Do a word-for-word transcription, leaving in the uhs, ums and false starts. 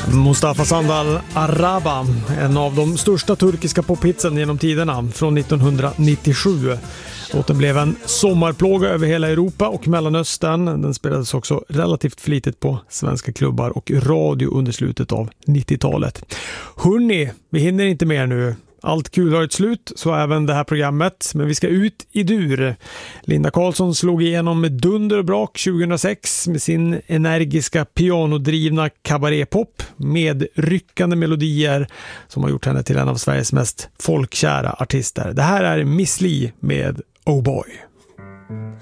Mustafa Sandal Araba, en av de största turkiska pophitsen genom tiderna från nittonhundranittiosju. Låten blev en sommarplåga över hela Europa och Mellanöstern. Den spelades också relativt flitigt på svenska klubbar och radio under slutet av nittiotalet. Hörrni, vi hinner inte mer nu. Allt kul har ett slut, så även det här programmet. Men vi ska ut i dur. Linda Karlsson slog igenom med dunder och brak tjugohundrasex med sin energiska pianodrivna kabaretpop med ryckande melodier som har gjort henne till en av Sveriges mest folkkära artister. Det här är Miss Li med Oh Boy.